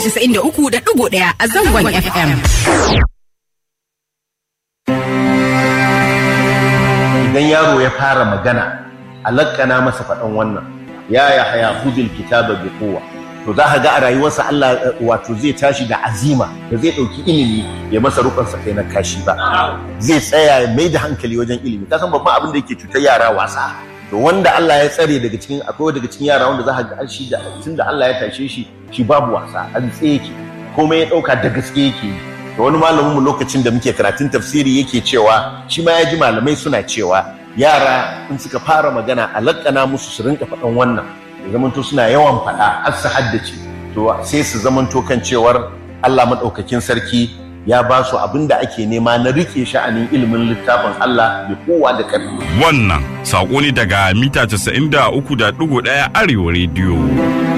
93.1 a zangon FM. Idan yaro ya fara magana, alakkana masa faɗan wannan, ya haya hudul kitaba bi quwwa. To za ka ga a rayuwarsa Allah wato zai tashi da azima da zai ɗauki ilimi ya masa rukunsa kai na kashi ba. Zai tsaya ya mai da hankali wajen ilimi. Ka san babban abin da yake cutar yara wasa. To wanda Allah ya tsare daga cikin yara wanda za ka ga shi da tunda Allah ya tashe shi babu wasa, an tsaye yake. Komai ya ɗauka da gaske yake yi. Da wani malamin mu lokacin da muke karatun tafsiri yake cewa shi ma ya ji malamai suna cewa yara in suka fara magana alakkana musu su rinka faɗan wannan ya zamanto suna yawan faɗa har su haddace to sai su zamanto kan cewar Allah madaukakin sarki ya ba su abin da ake nema na rike sha'anin ilimin littafin Allah da kowa da ƙarfi. Wannan saƙo ne daga mita 93.1 Arewa Radio.